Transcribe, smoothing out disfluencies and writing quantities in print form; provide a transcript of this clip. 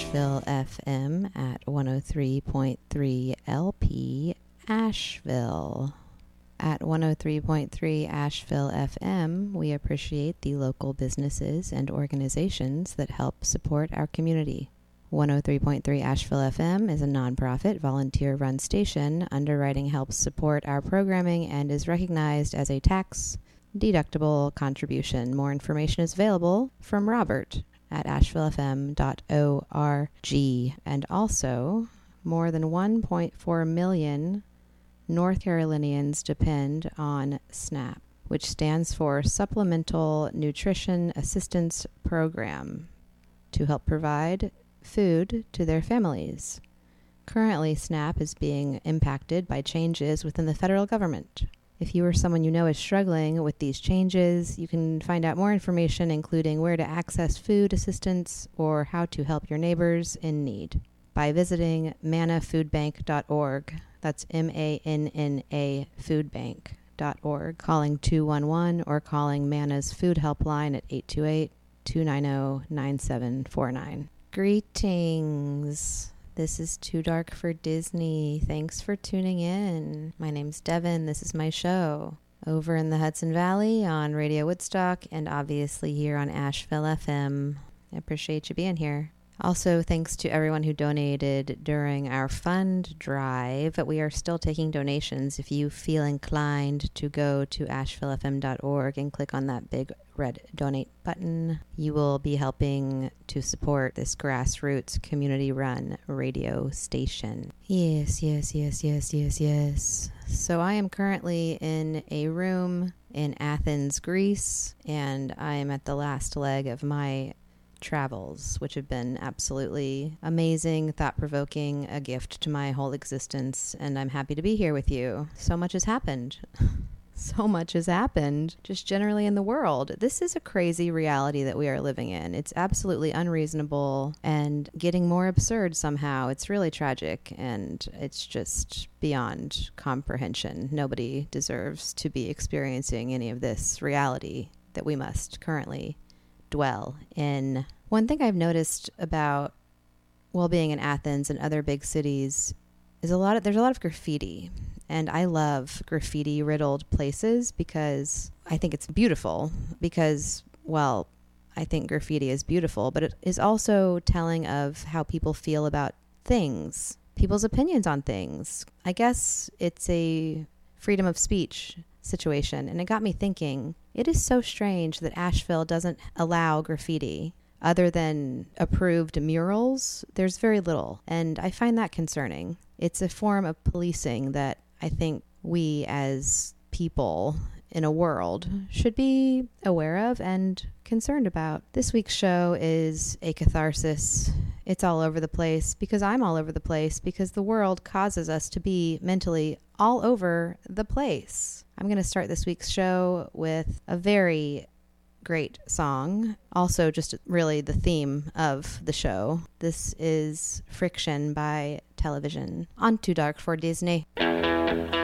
Asheville FM at 103.3 LP Asheville. At 103.3 Asheville FM, we appreciate the local businesses and organizations that help support our community. 103.3 Asheville FM is a nonprofit, volunteer-run station. Underwriting helps support our programming and is recognized as a tax-deductible contribution. More information is available from Robert at ashevillefm.org. And also, more than 1.4 million North Carolinians depend on SNAP, which stands for Supplemental Nutrition Assistance Program, to help provide food to their families. Currently, SNAP is being impacted by changes within the federal government. If you or someone you know is struggling with these changes, you can find out more information, including where to access food assistance or how to help your neighbors in need, by visiting mannafoodbank.org. That's MANNA foodbank.org, calling 211 or calling Manna's Food Helpline at 828-290-9749. Greetings. This is Too Dark for Disney. Thanks for tuning in. My name's Devin. This is my show over in the Hudson Valley on Radio Woodstock and obviously here on Asheville FM. I appreciate you being here. Also, thanks to everyone who donated during our fund drive. We are still taking donations. If you feel inclined to go to ashevillefm.org and click on that big red donate button, you will be helping to support this grassroots community-run radio station. Yes. So I am currently in a room in Athens, Greece, and I am at the last leg of my travels, which have been absolutely amazing, thought-provoking, a gift to my whole existence, and I'm happy to be here with you. So much has happened. So much has happened just generally in the world. This is a crazy reality that we are living in. It's absolutely unreasonable and getting more absurd somehow. It's really tragic, and it's just beyond comprehension. Nobody deserves to be experiencing any of this reality that we must currently dwell in. One thing I've noticed about being in Athens and other big cities is there's a lot of graffiti, and I love graffiti riddled places because I think it's beautiful, because I think graffiti is beautiful, but it is also telling of how people feel about things, people's opinions on things. I guess it's a freedom of speech situation, and it got me thinking, it is so strange that Asheville doesn't allow graffiti. Other than approved murals, there's very little, and I find that concerning. It's a form of policing that I think we as people in a world should be aware of and concerned about. This week's show is a catharsis. It's all over the place because I'm all over the place, because the world causes us to be mentally all over the place. I'm going to start this week's show with a very great song, also just really the theme of the show. This is Friction by Television on Too Dark for Disney.